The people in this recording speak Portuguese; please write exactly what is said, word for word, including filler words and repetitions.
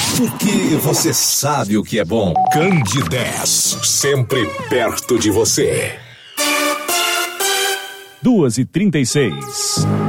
Porque você sabe o que é bom. Candidez, sempre perto de você. duas e trinta e seis.